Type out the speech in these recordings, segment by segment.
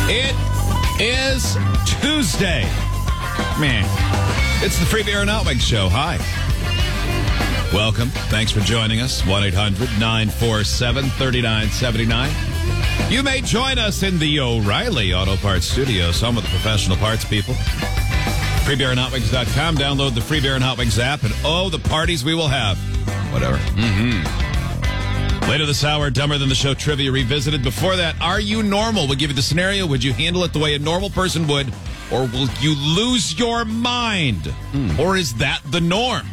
It is Tuesday. Man, it's the Free Beer and Hot Wings Show. Hi. Welcome. Thanks for joining us. 1-800-947-3979. You may join us in the O'Reilly Auto Parts Studios, home of the professional parts people. FreeBeerandHotWings.com. Download the Free Beer and Hot Wings app, and the parties we will have. Whatever. Later this hour, Dumber Than the Show Trivia Revisited. Before that, Are You Normal? We'll give you the scenario. Would you handle it the way a normal person would, or will you lose your mind? Or is that the norm?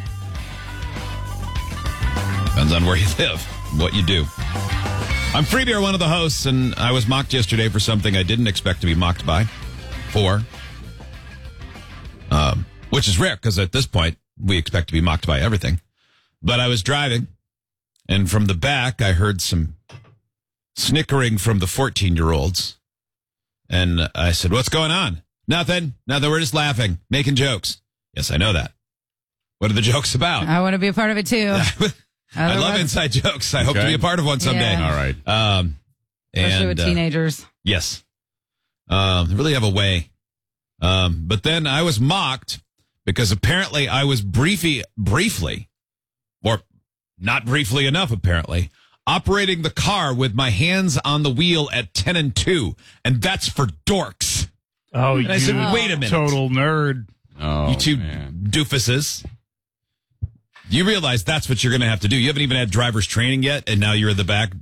Depends on where you live, what you do. I'm Free Beer, one of the hosts, and I was mocked yesterday for something I didn't expect to be mocked for. Which is rare, because at this point, we expect to be mocked by everything. But I was driving, and from the back, I heard some snickering from the 14-year-olds. And I said, "What's going on?" Nothing. We're just laughing, making jokes. Yes, I know that. What are the jokes about? I want to be a part of it, too. I love inside jokes. I hope to be a part of one someday. Yeah. All right. Especially with teenagers. Yes. They really have a way. But then I was mocked because apparently I was briefly, or not briefly enough, apparently, operating the car with my hands on the wheel at 10 and 2. And that's for dorks. Oh, and I said, wait a minute. Total nerd. You two doofuses. You realize that's what you're going to have to do. You haven't even had driver's training yet, and now you're in the back.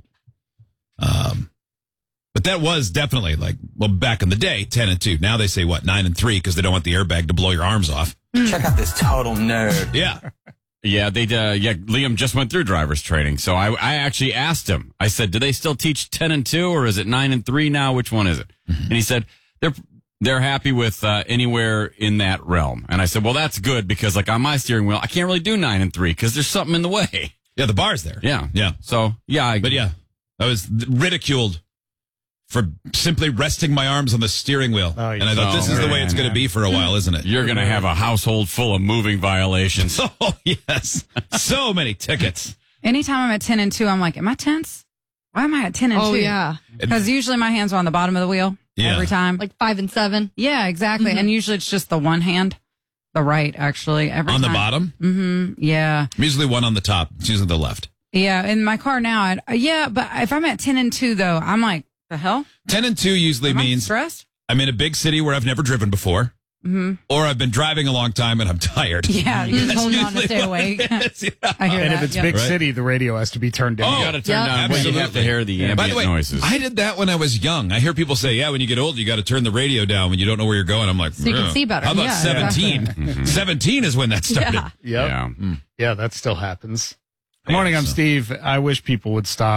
But that was definitely back in the day, 10 and 2. Now they say, 9 and 3, because they don't want the airbag to blow your arms off. Check out this total nerd. Yeah. Yeah, Liam just went through driver's training. So I actually asked him. I said, "Do they still teach 10 and 2, or is it 9 and 3 now? Which one is it?" And he said, they're happy with anywhere in that realm. And I said, "Well, that's good, because on my steering wheel, I can't really do 9 and 3 because there's something in the way." Yeah, the bar's there. Yeah. Yeah. So, yeah. I was ridiculed for simply resting my arms on the steering wheel. Oh, and I thought, this is the way it's going to be for a while, isn't it? You're going to have a household full of moving violations. Oh, yes. So many tickets. Anytime I'm at 10 and 2, I'm like, am I tense? Why am I at 10 and 2? Oh, yeah. Because usually my hands are on the bottom of the wheel every time. Like 5 and 7. Yeah, exactly. And usually it's just the one hand. The right, actually. Every on time. The bottom? Mm-hmm. Yeah. Usually one on the top. It's usually the left. Yeah, in my car now, but if I'm at 10 and 2, though, I'm like, the hell? 10 and 2 usually means stressed? I'm in a big city where I've never driven before. Mm-hmm. Or I've been driving a long time and I'm tired. Yeah, you're just holding on to stay awake. Yeah. I hear And that. if it's big city, the radio has to be turned down. You got to turn down. absolutely. You have to hear the ambient By the way, noises. I did that when I was young. I hear people say, when you get old, you got to turn the radio down when you don't know where you're going. I'm like, So you can see better. How about Yeah, 17? exactly. 17 is when that started. Yeah. Yep. Yeah. Yeah, that still happens. Good morning, I'm Steve. I wish people would stop